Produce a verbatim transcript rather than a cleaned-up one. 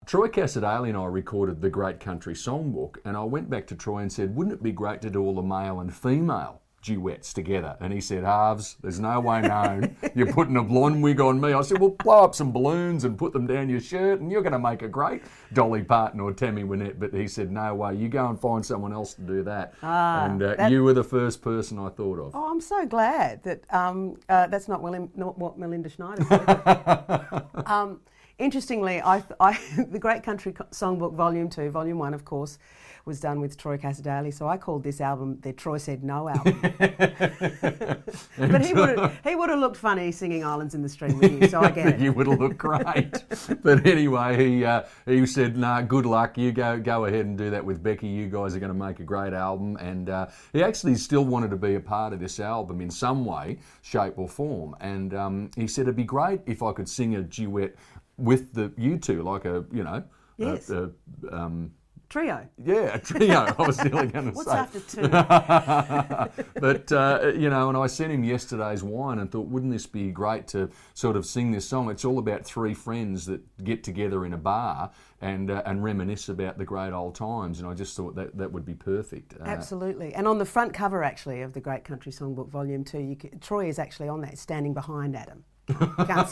Troy Casadale and I recorded the Great Country Songbook, and I went back to Troy and said, wouldn't it be great to do all the male and female duets together? And he said, halves, there's no way known. You're putting a blonde wig on me. I said, well, blow up some balloons and put them down your shirt and you're going to make a great Dolly Parton or Tammy Wynette. But he said, no way, you go and find someone else to do that. Ah, and uh, that... you were the first person I thought of. Oh, I'm so glad that um, uh, that's not, William, not what Melinda Schneider said. um, interestingly, I, I, the Great Country Songbook Volume two, Volume one, of course, was done with Troy Casadale, so I called this album the Troy Said No album. But he would have he would have looked funny singing Islands in the Stream with you, so I get it. You would have looked great. But anyway, he uh, he said, nah, good luck, you go go ahead and do that with Becky, you guys are going to make a great album. And uh, he actually still wanted to be a part of this album in some way, shape or form. And um, he said, it'd be great if I could sing a duet with the you two, like a, you know, yes. a, a, um, Trio. Yeah, a trio, I was nearly going to What's say. What's after two? But, uh, you know, and I sent him yesterday's wine and thought, wouldn't this be great to sort of sing this song? It's all about three friends that get together in a bar and uh, and reminisce about the great old times. And I just thought that that would be perfect. Uh, Absolutely. And on the front cover, actually, of the Great Country Songbook Volume two, you can, Troy is actually on that, standing behind Adam. You can't